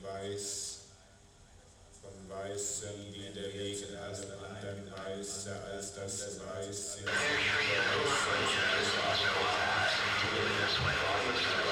weiß, vom Weißen wie der Weg in alle anderen weißer als das Weiße.